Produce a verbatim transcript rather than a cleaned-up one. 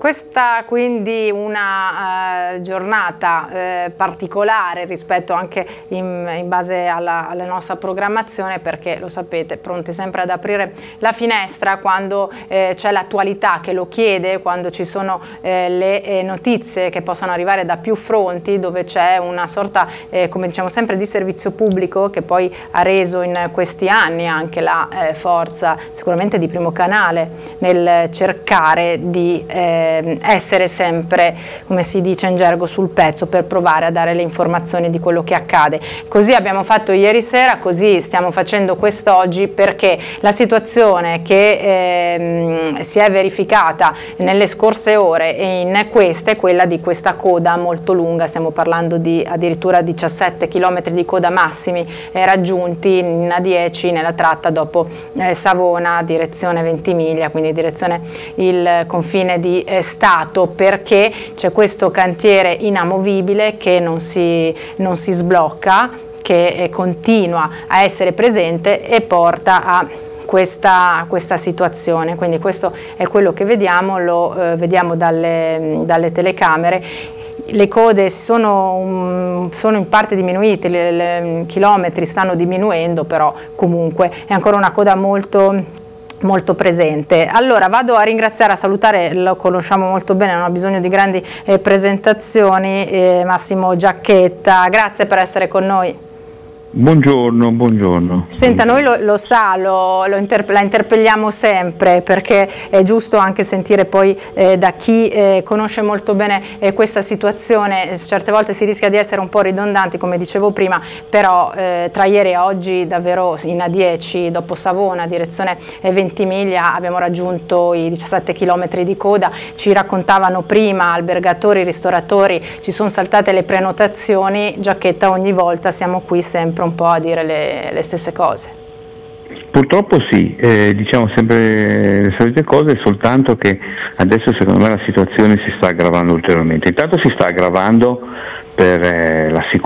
questa quindi una uh, giornata uh, particolare rispetto anche in, in base alla, alla nostra programmazione, perché lo sapete, pronti sempre ad aprire la finestra quando eh, c'è l'attualità che lo chiede, quando ci sono eh, le eh, notizie che possono arrivare da più fronti, dove c'è una sorta, eh, come diciamo sempre, di servizio pubblico che poi ha reso in questi anni anche la eh, forza sicuramente di Primo Canale nel cercare di eh, essere sempre, come si dice in gergo, sul pezzo per provare a dare le informazioni di quello che accade. Così abbiamo fatto ieri sera, così stiamo facendo quest'oggi, perché la situazione che eh, si è verificata nelle scorse ore e in queste è quella di questa coda molto lunga. Stiamo parlando di addirittura diciassette chilometri di coda massimi eh, raggiunti in A dieci nella tratta dopo eh, Savona direzione Ventimiglia, quindi direzione il confine di eh, Stato, perché c'è questo cantiere inamovibile che non si, non si sblocca, che eh, continua a essere presente e porta a Questa, questa situazione. Quindi questo è quello che vediamo, lo eh, vediamo dalle, dalle telecamere. Le code sono, um, sono in parte diminuite, i chilometri stanno diminuendo, però comunque è ancora una coda molto molto presente. Allora vado a ringraziare, a salutare, lo conosciamo molto bene, non ha bisogno di grandi eh, presentazioni, eh, Massimo Giacchetta, grazie per essere con noi. Buongiorno, buongiorno. Senta, noi lo, lo sa, lo, lo interpe- la interpelliamo sempre, perché è giusto anche sentire poi eh, da chi eh, conosce molto bene eh, questa situazione. Certe volte si rischia di essere un po' ridondanti, come dicevo prima, però eh, tra ieri e oggi davvero in A dieci, dopo Savona, direzione eh, Ventimiglia, abbiamo raggiunto i diciassette chilometri di coda. Ci raccontavano prima albergatori, ristoratori, ci sono saltate le prenotazioni. Giacchetta, ogni volta siamo qui sempre un po' a dire le, le stesse cose. Purtroppo sì, eh, diciamo sempre le solite cose, soltanto che adesso secondo me la situazione si sta aggravando ulteriormente. Intanto si sta aggravando per eh, la sicurezza